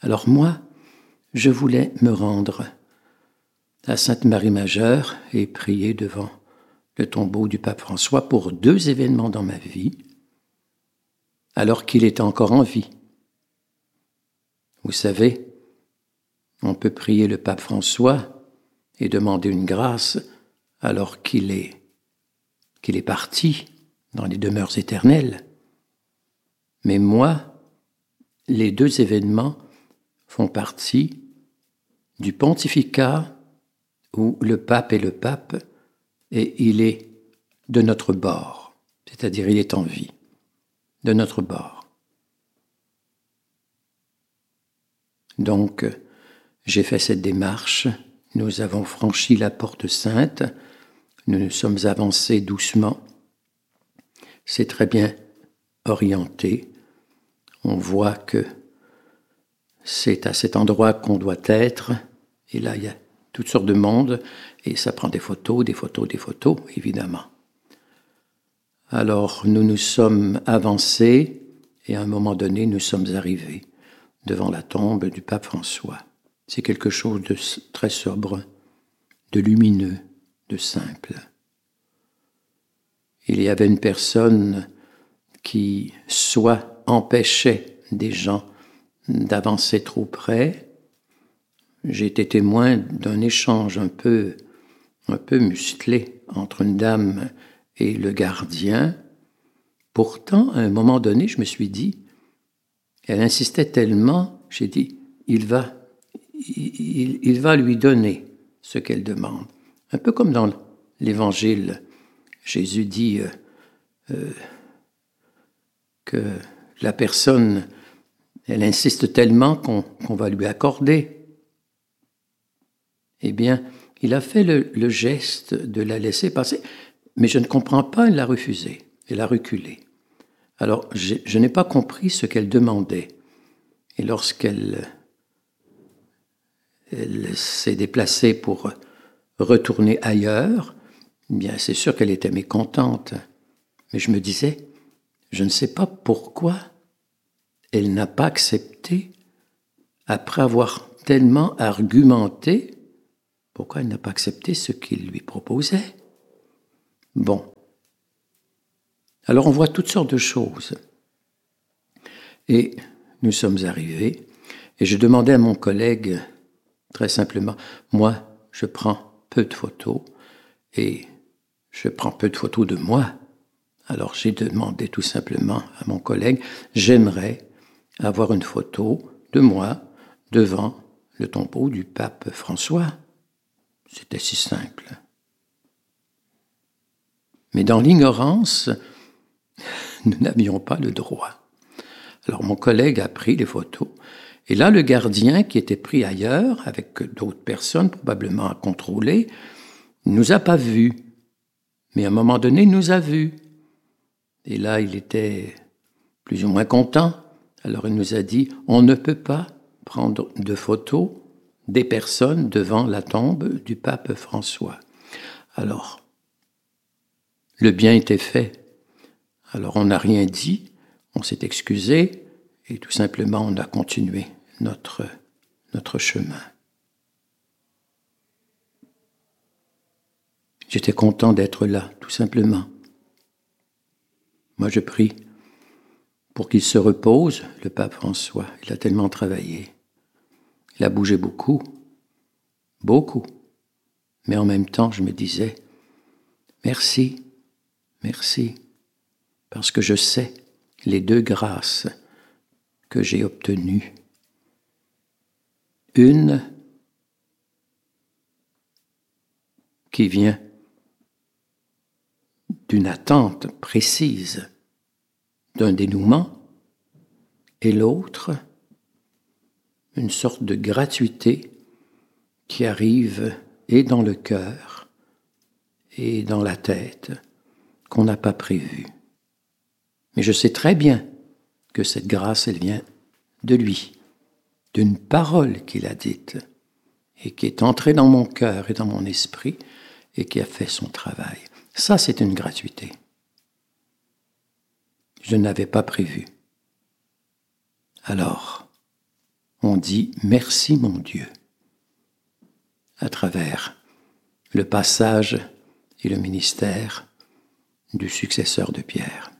Alors moi, je voulais me rendre à Sainte-Marie-Majeure et prier devant le tombeau du pape François pour 2 événements dans ma vie, alors qu'il était encore en vie. Vous savez, on peut prier le pape François et demander une grâce alors qu'il est parti dans les demeures éternelles. Mais moi, les 2 événements font partie du pontificat où le pape est le pape et il est de notre bord, c'est-à-dire il est en vie, de notre bord. Donc, j'ai fait cette démarche, nous avons franchi la porte sainte, nous nous sommes avancés doucement, c'est très bien orienté, on voit que c'est à cet endroit qu'on doit être, et là il y a toutes sortes de monde, et ça prend des photos, évidemment. Alors nous nous sommes avancés, et à un moment donné nous sommes arrivés devant la tombe du pape François. C'est quelque chose de très sobre, de lumineux, de simple. Il y avait une personne qui soit empêchait des gens d'avancer trop près. J'ai été témoin d'un échange un peu musclé entre une dame et le gardien. Pourtant, à un moment donné, je me suis dit, elle insistait tellement, j'ai dit, il va lui donner ce qu'elle demande. Un peu comme dans l'Évangile, Jésus dit que la personne, elle insiste tellement qu'on va lui accorder. Eh bien, il a fait le geste de la laisser passer, mais je ne comprends pas, elle l'a refusé, elle a reculé. Alors, je n'ai pas compris ce qu'elle demandait. Et lorsqu'elle s'est déplacée pour retourner ailleurs, eh bien, c'est sûr qu'elle était mécontente. Mais je me disais, je ne sais pas pourquoi elle n'a pas accepté, après avoir tellement argumenté, pourquoi elle n'a pas accepté ce qu'il lui proposait. Bon. Alors on voit toutes sortes de choses. Et nous sommes arrivés, et je demandais à mon collègue, très simplement, moi, je prends peu de photos, et je prends peu de photos de moi. Alors j'ai demandé tout simplement à mon collègue, j'aimerais avoir une photo de moi devant le tombeau du pape François. C'était si simple. Mais dans l'ignorance, nous n'avions pas le droit. Alors mon collègue a pris les photos, et là le gardien qui était pris ailleurs, avec d'autres personnes probablement à contrôler, ne nous a pas vus. Mais à un moment donné, il nous a vus. Et là, il était plus ou moins content. Alors il nous a dit, on ne peut pas prendre de photos des personnes devant la tombe du pape François. Alors, le bien était fait. Alors on n'a rien dit, on s'est excusé, et tout simplement on a continué notre chemin. J'étais content d'être là, tout simplement. Moi je prie pour qu'il se repose, le pape François. Il a tellement travaillé. Il a bougé beaucoup. Mais en même temps, je me disais, merci, parce que je sais les 2 grâces que j'ai obtenues. Une qui vient d'une attente précise d'un dénouement, et l'autre, une sorte de gratuité qui arrive et dans le cœur et dans la tête, qu'on n'a pas prévu. Mais je sais très bien que cette grâce, elle vient de lui, d'une parole qu'il a dite, et qui est entrée dans mon cœur et dans mon esprit, et qui a fait son travail. Ça, c'est une gratuité. Je n'avais pas prévu. Alors, on on dit « Merci mon Dieu » à travers le passage et le ministère du successeur de Pierre.